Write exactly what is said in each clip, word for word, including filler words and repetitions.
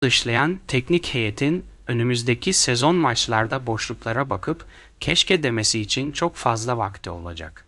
Dışlayan teknik heyetin önümüzdeki sezon maçlarda boşluklara bakıp keşke demesi için çok fazla vakti olacak.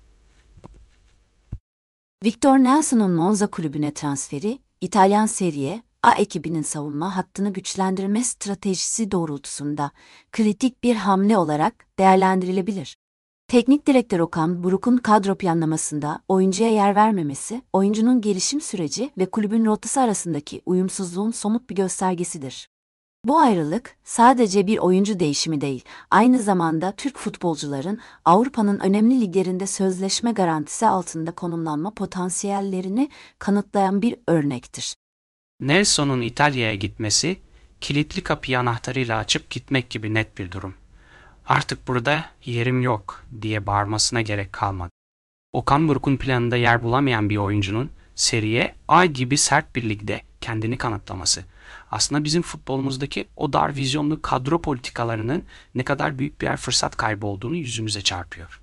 Victor Nelson'un Monza kulübüne transferi, İtalyan Serie A ekibinin savunma hattını güçlendirme stratejisi doğrultusunda kritik bir hamle olarak değerlendirilebilir. Teknik direktör Okan Buruk'un kadro planlamasında oyuncuya yer vermemesi, oyuncunun gelişim süreci ve kulübün rotası arasındaki uyumsuzluğun somut bir göstergesidir. Bu ayrılık sadece bir oyuncu değişimi değil, aynı zamanda Türk futbolcuların Avrupa'nın önemli liglerinde sözleşme garantisi altında konumlanma potansiyellerini kanıtlayan bir örnektir. Nelson'un İtalya'ya gitmesi, kilitli kapıyı anahtarıyla açıp gitmek gibi net bir durum. Artık burada yerim yok diye bağırmasına gerek kalmadı. Okan Buruk'un planında yer bulamayan bir oyuncunun Serie A gibi sert bir ligde kendini kanıtlaması, aslında bizim futbolumuzdaki o dar vizyonlu kadro politikalarının ne kadar büyük bir fırsat kaybı olduğunu yüzümüze çarpıyor.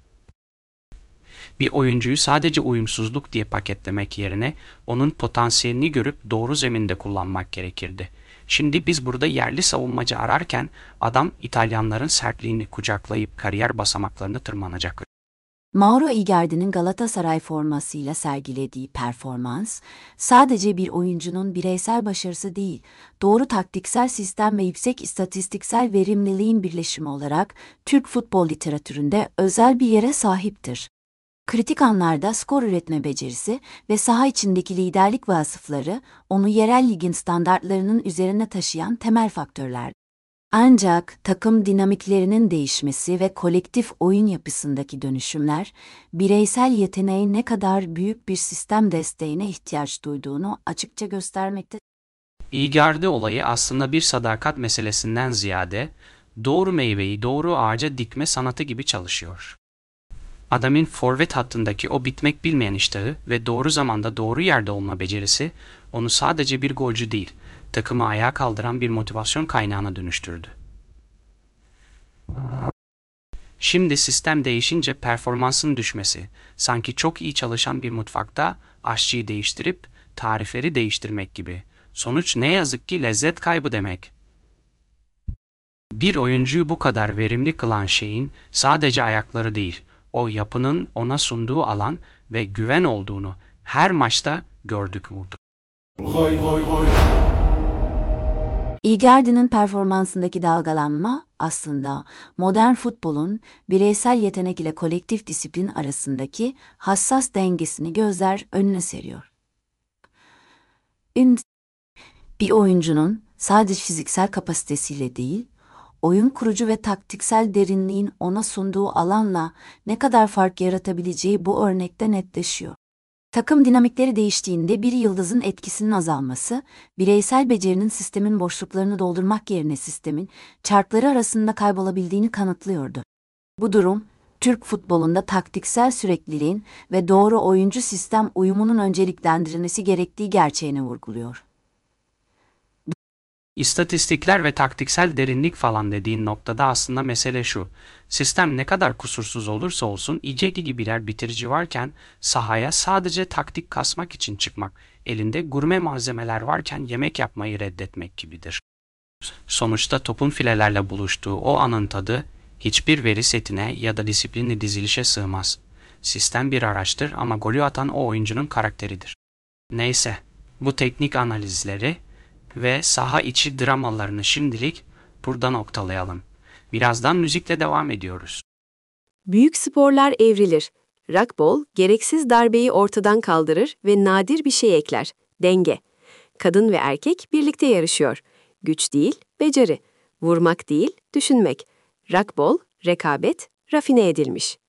Bir oyuncuyu sadece uyumsuzluk diye paketlemek yerine onun potansiyelini görüp doğru zeminde kullanmak gerekirdi. Şimdi biz burada yerli savunmacı ararken adam İtalyanların sertliğini kucaklayıp kariyer basamaklarını tırmanacak. Mauro Icardi'nin Galatasaray formasıyla sergilediği performans, sadece bir oyuncunun bireysel başarısı değil, doğru taktiksel sistem ve yüksek istatistiksel verimliliğin birleşimi olarak Türk futbol literatüründe özel bir yere sahiptir. Kritik anlarda skor üretme becerisi ve saha içindeki liderlik vasıfları onu yerel ligin standartlarının üzerine taşıyan temel faktörler. Ancak takım dinamiklerinin değişmesi ve kolektif oyun yapısındaki dönüşümler, bireysel yeteneğin ne kadar büyük bir sistem desteğine ihtiyaç duyduğunu açıkça göstermekte. Icardi olayı aslında bir sadakat meselesinden ziyade doğru meyveyi doğru ağaca dikme sanatı gibi çalışıyor. Adamın forvet hattındaki o bitmek bilmeyen iştahı ve doğru zamanda doğru yerde olma becerisi onu sadece bir golcü değil, takımı ayağa kaldıran bir motivasyon kaynağına dönüştürdü. Şimdi sistem değişince performansın düşmesi, sanki çok iyi çalışan bir mutfakta aşçıyı değiştirip tarifleri değiştirmek gibi. Sonuç ne yazık ki lezzet kaybı demek. Bir oyuncuyu bu kadar verimli kılan şeyin sadece ayakları değil, o yapının ona sunduğu alan ve güven olduğunu her maçta gördük vurdu. Goy goy goy. Icardi'nin performansındaki dalgalanma aslında modern futbolun bireysel yetenek ile kolektif disiplin arasındaki hassas dengesini gözler önüne seriyor. Bir oyuncunun sadece fiziksel kapasitesiyle değil, oyun kurucu ve taktiksel derinliğin ona sunduğu alanla ne kadar fark yaratabileceği bu örnekte netleşiyor. Takım dinamikleri değiştiğinde bir yıldızın etkisinin azalması, bireysel becerinin sistemin boşluklarını doldurmak yerine sistemin çarkları arasında kaybolabildiğini kanıtlıyordu. Bu durum, Türk futbolunda taktiksel sürekliliğin ve doğru oyuncu sistem uyumunun önceliklendirilmesi gerektiği gerçeğini vurguluyor. İstatistikler ve taktiksel derinlik falan dediğin noktada aslında mesele şu. Sistem ne kadar kusursuz olursa olsun Icardi gibi birer bitirici varken sahaya sadece taktik kasmak için çıkmak, elinde gurme malzemeler varken yemek yapmayı reddetmek gibidir. Sonuçta topun filelerle buluştuğu o anın tadı hiçbir veri setine ya da disiplinli dizilişe sığmaz. Sistem bir araçtır ama golü atan o oyuncunun karakteridir. Neyse, bu teknik analizleri ve saha içi dramalarını şimdilik burada noktalayalım. Birazdan müzikle devam ediyoruz. Büyük sporlar evrilir. Rugby, gereksiz darbeyi ortadan kaldırır ve nadir bir şey ekler. Denge. Kadın ve erkek birlikte yarışıyor. Güç değil, beceri. Vurmak değil, düşünmek. Rugby, rekabet, rafine edilmiş.